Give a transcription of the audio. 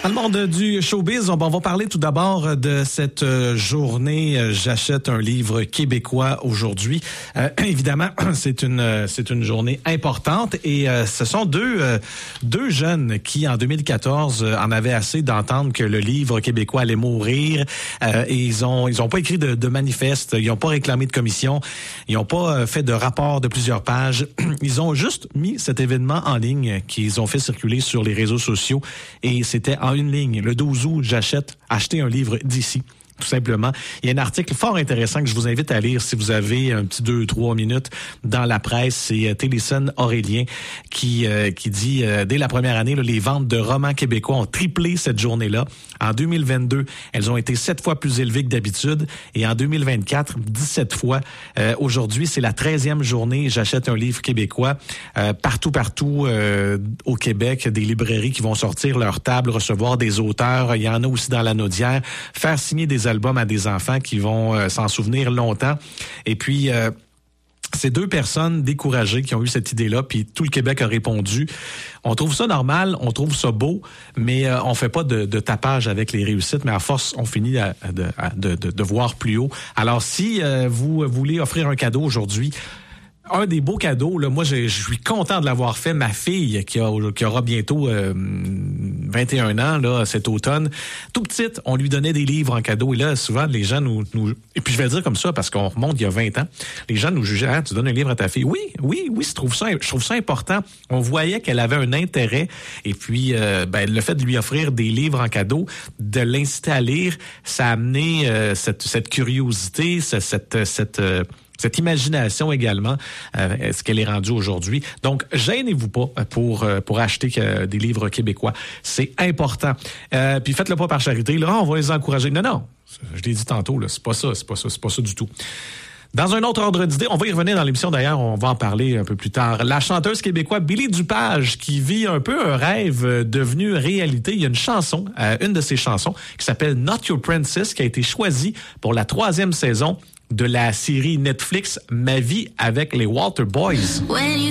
Dans le monde du showbiz, on va parler tout d'abord de cette journée J'achète un livre québécois aujourd'hui. Évidemment, c'est une journée importante et ce sont deux jeunes qui, en 2014, en avaient assez d'entendre que le livre québécois allait mourir. Et ils ont pas écrit de manifeste, ils ont pas réclamé de commission, ils ont pas fait de rapport de plusieurs pages. Ils ont juste mis cet événement en ligne qu'ils ont fait circuler sur les réseaux sociaux et c'était en une ligne. Le 12 août, acheter un livre d'ici. Tout simplement. Il y a un article fort intéressant que je vous invite à lire si vous avez un petit 2-3 minutes dans la presse. C'est Téléson Aurélien qui dit dès la première année, là, les ventes de romans québécois ont triplé cette journée-là. En 2022, elles ont été 7 fois plus élevées que d'habitude. Et en 2024, 17 fois. Aujourd'hui, c'est la 13e journée. J'achète un livre québécois. Partout au Québec, des librairies qui vont sortir leur table, recevoir des auteurs. Il y en a aussi dans la Naudière. Faire signer des albums à des enfants qui vont s'en souvenir longtemps. Et puis, c'est deux personnes découragées qui ont eu cette idée-là, puis tout le Québec a répondu. On trouve ça normal, on trouve ça beau, mais on fait pas de tapage avec les réussites, mais à force, on finit de voir plus haut. Alors, si vous voulez offrir un cadeau aujourd'hui, un des beaux cadeaux, là, moi, je suis content de l'avoir fait. Ma fille, qui aura bientôt 21 ans là cet automne, tout petite, on lui donnait des livres en cadeau. Et là, souvent, les gens nous... Et puis, je vais le dire comme ça, parce qu'on remonte il y a 20 ans. Les gens nous jugeaient, tu donnes un livre à ta fille. Oui, je trouve ça important. On voyait qu'elle avait un intérêt. Et puis, le fait de lui offrir des livres en cadeau, de l'inciter à lire, ça a amené cette curiosité, cette imagination également, ce qu'elle est rendue aujourd'hui. Donc, gênez-vous pas pour acheter des livres québécois. C'est important. Puis faites-le pas par charité. Là, on va les encourager. Non. Je l'ai dit tantôt, là, c'est pas ça du tout. Dans un autre ordre d'idée, on va y revenir dans l'émission d'ailleurs, on va en parler un peu plus tard. La chanteuse québécoise Billy Dupage qui vit un peu un rêve devenu réalité. Il y a une chanson, une de ses chansons, qui s'appelle Not Your Princess, qui a été choisie pour la 3e saison de la série Netflix Ma vie avec les Water Boys.